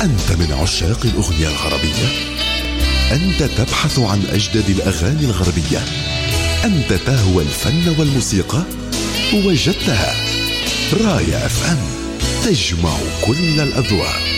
أنت من عشاق الأغنية الغربية؟ أنت تبحث عن أجدد الأغاني الغربية؟ أنت تهوى الفن والموسيقى؟ وجدتها. راية FM تجمع كل الأذواق.